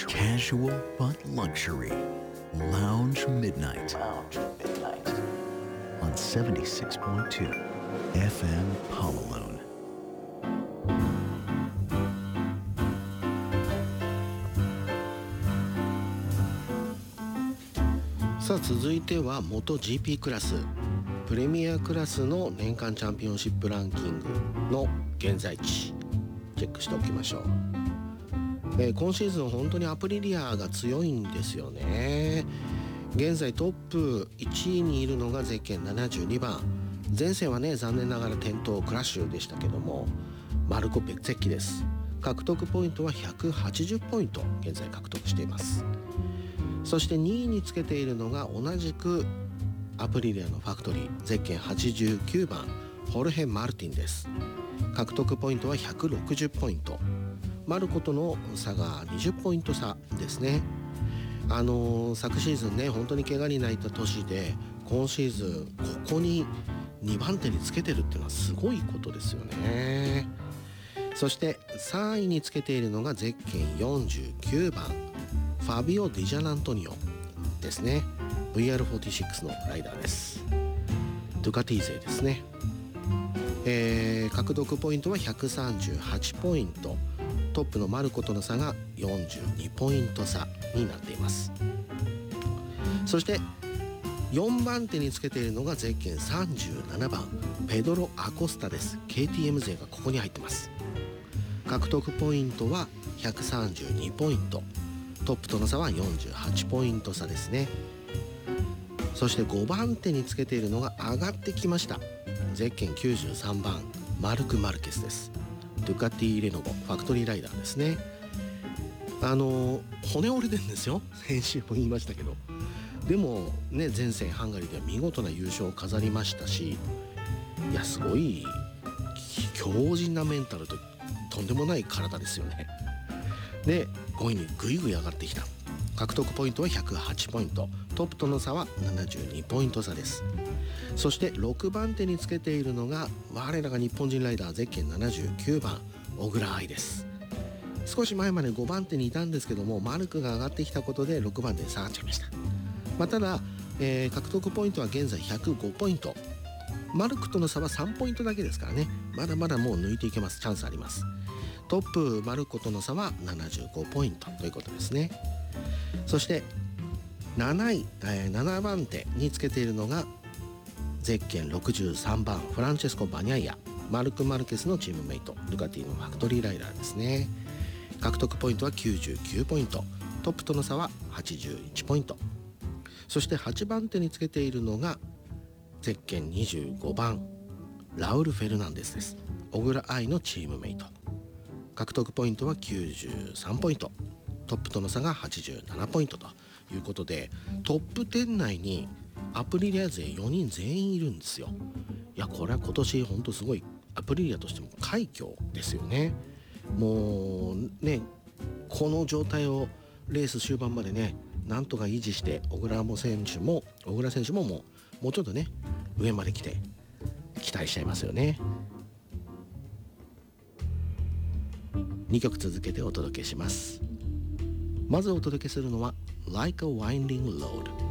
Casual but luxury. Lounge Midnight on 76.2 FM Pomaloon. さあ続いては元 GP クラスプレミアクラスの年間チャンピオンシップランキングの現在地チェックしておきましょう。今シーズン本当にアプリリアが強いんですよね。現在トップ1位にいるのがゼッケン72番、前線はね残念ながら転倒クラッシュでしたけどもマルコ・ペッツェッキです。獲得ポイントは180ポイント現在獲得しています。そして2位につけているのが同じくアプリリアのファクトリーゼッケン89番ホルヘ・マルティンです。獲得ポイントは160ポイント、マルコとの差が20ポイント差ですね。昨シーズンね本当に怪我に泣いた年で今シーズンここに2番手につけてるっていうのはすごいことですよね。そして3位につけているのがゼッケン49番ファビオ・ディジャナントニオですね。 VR46 のライダーです。ドゥカティ勢ですね。獲得ポイントは138ポイント、トップのマルコとの差が42ポイント差になっています。そして4番手につけているのがゼッケン37番ペドロ・アコスタです。 KTM 勢がここに入ってます。獲得ポイントは132ポイント、トップとの差は48ポイント差ですね。そして5番手につけているのが上がってきましたゼッケン93番マルク・マルケスです。ドゥカティ・レノボファクトリーライダーですね。骨折れてるんですよ、先週も言いましたけど。でもね前線ハンガリーでは見事な優勝を飾りましたし、いやすごい強靭なメンタルととんでもない体ですよね。で5位にぐいぐい上がってきた。獲得ポイントは108ポイント、トップとの差は72ポイント差です。そして6番手につけているのが我らが日本人ライダーゼッケン79番小倉愛です。少し前まで5番手にいたんですけどもマルクが上がってきたことで6番手に下がっちゃいました。ただ、獲得ポイントは現在105ポイント、マルクとの差は3ポイントだけですからね、まだまだもう抜いていけます。チャンスあります。トップマルコとの差は75ポイントということですね。そして7番手につけているのがゼッケン63番フランチェスコ・バニャイア、マルク・マルケスのチームメイト、ドゥカティのファクトリーライダーですね。獲得ポイントは99ポイント、トップとの差は81ポイント。そして8番手につけているのがゼッケン25番ラウル・フェルナンデスです。小倉愛のチームメイト、獲得ポイントは93ポイント、トップとの差が87ポイントということでトップ10内にアプリリア勢4人全員いるんですよ。いやこれは今年本当すごいアプリリアとしても快挙ですよね。もうねこの状態をレース終盤までねなんとか維持して小倉選手ももうちょっとね上まで来て期待しちゃいますよね。2曲続けてお届けします。まずお届けするのは Like a Winding Road